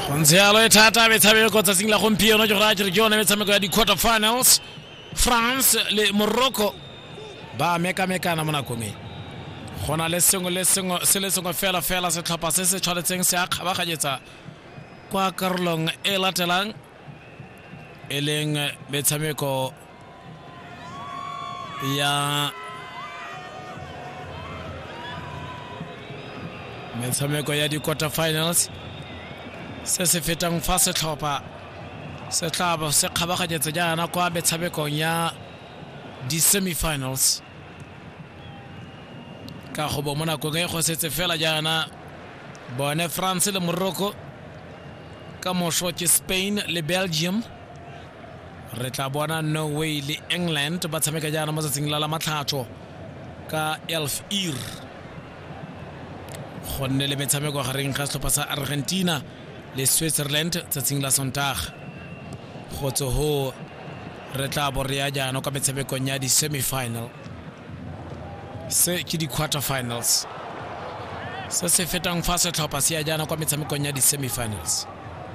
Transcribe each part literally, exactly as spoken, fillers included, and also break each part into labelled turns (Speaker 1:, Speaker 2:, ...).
Speaker 1: Gonzalo e thata metshameko tsatsing la gompieno go ra ke yone metshameko ya di quarter finals. France le Morocco ba meka mekana mo nakong e gona le sengwe le sengwe se le sengwe fela fela se tlhopha se se tshwanetseng se a kgabaganyetsa kwa karolong e latelang e leng metshameko ya metshameko ya di quarter finals. Se se fetang fa se tlhopha se tlaba se kgabaganyetsa jaana kwa metshamekong ya di semifinals ka go bo mo nakong e go setse fela jaana bone France le Morocco ka mošo ke Spain le Belgium. Re tla bona Norway le England ba tshameka jaana mo tsatsing la la matlhatso ka elf ir go nne le metshameko gareng ga setlhopha sa Argentina le Switzerland tsatsing la Sonntag go tso ho re tla bo re ya jaana ka metshamekong ya di semifinal se ke di quarter finals. Se se fetang fa se tlhopha se ya jaana kwa metshamekong ya di semifinals.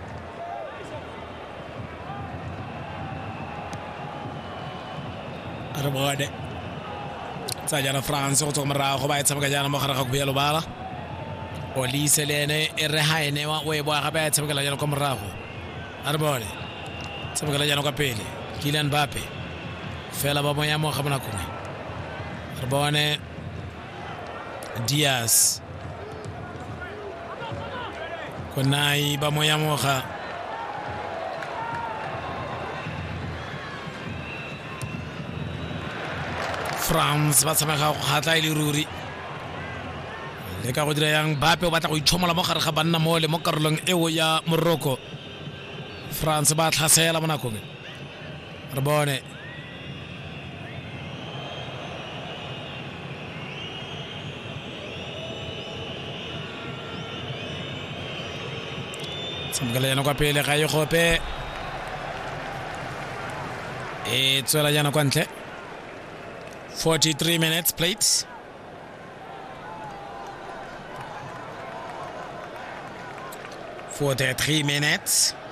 Speaker 1: Re bone tsa jaana France go tswa morago ba e tshameka jaana mo gare ga go bjalo bala Olise le ene e re ha ene wa o e boa gape a tshamekela jaana kwa morago. A re bone tshamekela jaana kwa pele Kylian Mbappe fela ba moya mo ga bona kone. Re bone Diaz konai ba moya mo ga France ba tshameka go hatla ile ruri le ka go dira yang Mbappe o batla go itshomola mo gare ga banna mo le mo karolong eo ya Morocco. France ba tlhasela mo nakong re bone tshamekela yana kwa pele ga e gope e tswela yana kwa ntle. forty-three minutes played. forty-three minutes.